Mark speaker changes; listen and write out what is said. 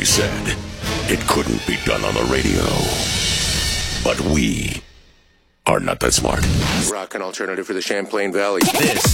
Speaker 1: Somebody said it couldn't be done on the radio. But we are not that smart.
Speaker 2: Rock and alternative for the Champlain Valley.
Speaker 3: This